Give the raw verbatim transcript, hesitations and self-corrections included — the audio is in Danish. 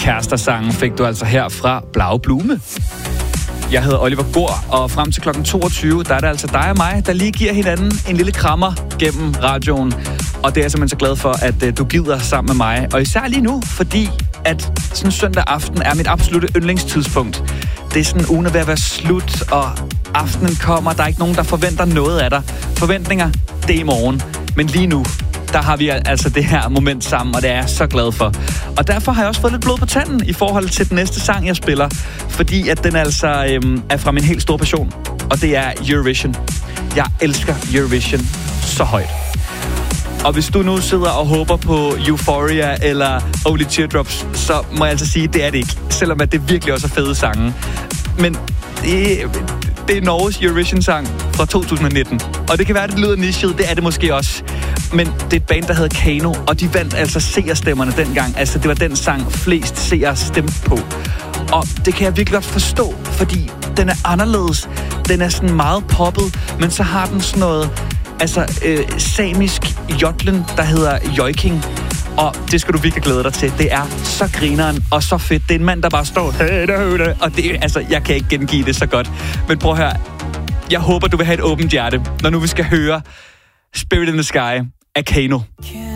Kærester-sangen fik du altså her fra Blau Blume. Jeg hedder Oliver Gård, og frem til klokken toogtyve, der er det altså dig og mig, der lige giver hinanden en lille krammer gennem radioen. Og det er jeg simpelthen så glad for, at uh, du gider sammen med mig. Og især lige nu, fordi at sådan søndag aften er mit absolutte yndlingstidspunkt. Det er sådan ugen er ved at være slut, og aftenen kommer. Der er ikke nogen, der forventer noget af dig. Forventninger, det er i morgen. Men lige nu, der har vi altså det her moment sammen, og det er jeg så glad for. Og derfor har jeg også fået lidt blod på tanden i forhold til den næste sang, jeg spiller. Fordi at den altså øhm, er fra min helt store passion, og det er Eurovision. Jeg elsker Eurovision så højt. Og hvis du nu sidder og håber på Euphoria eller Only Teardrops, så må jeg altså sige, at det er det ikke. Selvom at det virkelig også er fede sange. Men det, det er Norges Eurovision-sang fra to tusind nitten. Og det kan være, at det lyder nichet. Det er det måske også. Men det er et band, der hedder Kano, og de vandt altså seerstemmerne dengang. Altså, det var den sang, flest seere stemte på. Og det kan jeg virkelig godt forstå, fordi den er anderledes. Den er sådan meget poppet, men så har den sådan noget, altså, øh, samisk jodlen, der hedder joiking. Og det skal du virkelig glæde dig til. Det er så grineren og så fedt. Det er en mand, der bare står, og det, altså, jeg kan ikke gengive det så godt. Men prøv at høre, jeg håber, du vil have et åbent hjerte, når nu vi skal høre Spirit in the Sky af Kano.